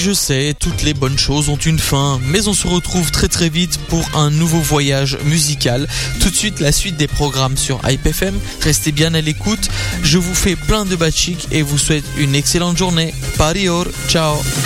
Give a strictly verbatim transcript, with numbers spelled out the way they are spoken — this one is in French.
je sais, toutes les bonnes choses ont une fin, mais on se retrouve très très vite pour un nouveau voyage musical. Tout de suite, la suite des programmes sur Hype F M. Restez bien à l'écoute. Je vous fais plein de bachik et vous souhaite une excellente journée. Parior, ciao.